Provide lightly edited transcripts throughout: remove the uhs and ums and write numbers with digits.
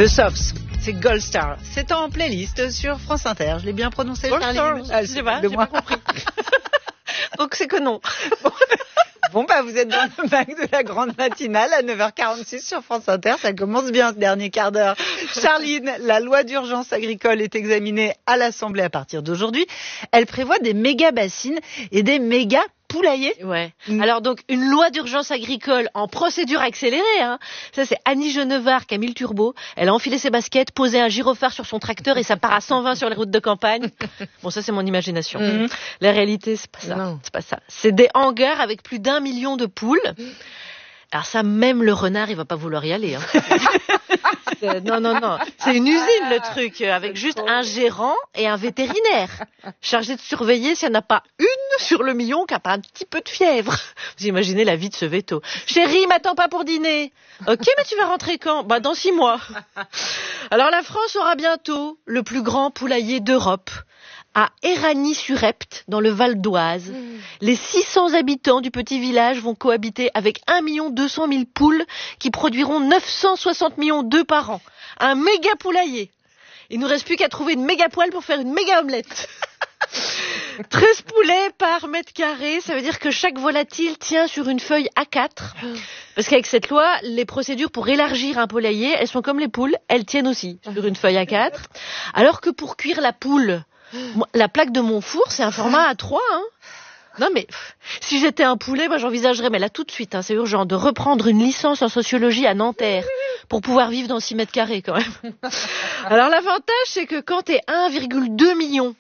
The Sops, c'est Gold Star. C'est en playlist sur France Inter. Je l'ai bien prononcé, Charlie? Je sais pas, j'ai pas compris. Donc c'est que non. Bon, vous êtes dans le bac de la grande matinale à 9h46 sur France Inter. Ça commence bien ce dernier quart d'heure. Charline, la loi d'urgence agricole est examinée à l'Assemblée à partir d'aujourd'hui. Elle prévoit des méga bassines et des méga poulaillers. Ouais. Alors donc une loi d'urgence agricole en procédure accélérée. Ça c'est Annie Genevard qui a mis le turbo. Elle a enfilé ses baskets, posé un gyrophare sur son tracteur et ça part à 120 sur les routes de campagne. Bon, ça c'est mon imagination. La réalité c'est pas ça. Non. C'est pas ça. C'est des hangars avec plus d'1 million de poules. Alors ça, même le renard, il va pas vouloir y aller. Non. C'est une usine, le truc, avec juste un gérant et un vétérinaire chargé de surveiller s'il n'y en a pas une sur le million qui a pas un petit peu de fièvre. Vous imaginez la vie de ce veto. Chérie, m'attends pas pour dîner. Ok, mais tu vas rentrer quand? Dans 6 mois. Alors la France aura bientôt le plus grand poulailler d'Europe. À Éragny-sur-Epte, dans le Val d'Oise. Les 600 habitants du petit village vont cohabiter avec 1 200 000 poules qui produiront 960 millions d'œufs par an. Un méga poulailler. Il nous reste plus qu'à trouver une méga poêle pour faire une méga omelette. 13 poulets par mètre carré, ça veut dire que chaque volatile tient sur une feuille A4. Parce qu'avec cette loi, les procédures pour élargir un poulailler, elles sont comme les poules, elles tiennent aussi sur une feuille A4. Alors que pour cuire la poule, la plaque de mon four, c'est un format A3. Non mais, si j'étais un poulet, j'envisagerais, mais là tout de suite, c'est urgent, de reprendre une licence en sociologie à Nanterre pour pouvoir vivre dans 6 mètres carrés quand même. Alors l'avantage, c'est que quand t'es 1,2 million,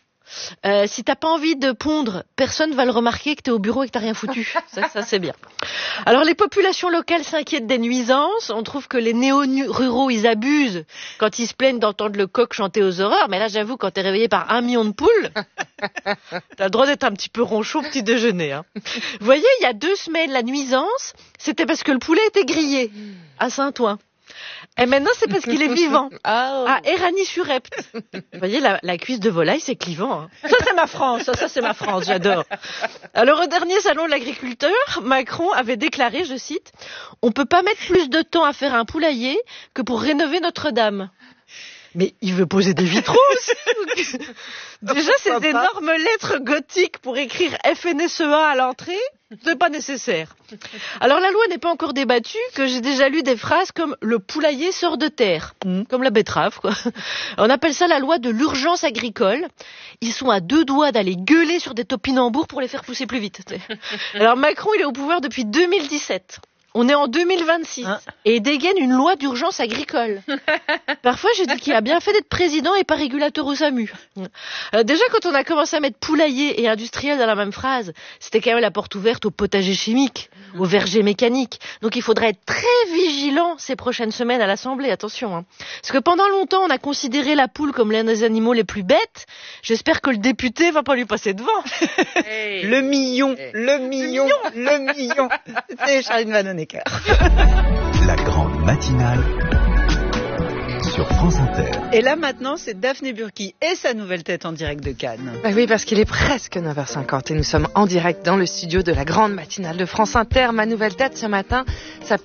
si t'as pas envie de pondre, personne va le remarquer que t'es au bureau et que t'as rien foutu. Ça c'est bien. Alors les populations locales s'inquiètent des nuisances. On trouve que les néo-ruraux, ils abusent quand ils se plaignent d'entendre le coq chanter aux horreurs. Mais là, j'avoue, quand t'es réveillé par 1 million de poules, t'as le droit d'être un petit peu ronchon au petit déjeuner. Vous voyez, il y a 2 semaines, la nuisance, c'était parce que le poulet était grillé à Saint-Ouen. Et maintenant, c'est parce qu'il est vivant. À Éragny-sur-Epte. Vous voyez, la cuisse de volaille, c'est clivant. Ça, c'est ma France. Ça, c'est ma France. J'adore. Alors, au dernier salon de l'agriculteur, Macron avait déclaré, je cite, « On peut pas mettre plus de temps à faire un poulailler que pour rénover Notre-Dame. » Mais il veut poser des vitraux aussi. Déjà, ces énormes lettres gothiques pour écrire FNSEA à l'entrée, c'est pas nécessaire. Alors la loi n'est pas encore débattue, que j'ai déjà lu des phrases comme « le poulailler sort de terre », comme la betterave, quoi. On appelle ça la loi de l'urgence agricole. Ils sont à 2 doigts d'aller gueuler sur des topinambours pour les faire pousser plus vite. Alors Macron, il est au pouvoir depuis 2017. On est en 2026 et il dégaine une loi d'urgence agricole. Parfois, je dis qu'il a bien fait d'être président et pas régulateur au SAMU. Déjà, quand on a commencé à mettre poulailler et industriel dans la même phrase, c'était quand même la porte ouverte au potager chimique, au verger mécanique. Donc, il faudrait être très vigilant ces prochaines semaines à l'Assemblée. Attention, parce que pendant longtemps, on a considéré la poule comme l'un des animaux les plus bêtes. J'espère que le député va pas lui passer devant. Hey. Le million. C'est Charline Vanhoenacker. La grande matinale sur France Inter. Et là maintenant, c'est Daphné Burki et sa nouvelle tête en direct de Cannes. Oui, parce qu'il est presque 9h50 et nous sommes en direct dans le studio de la grande matinale de France Inter. Ma nouvelle tête ce matin s'appelle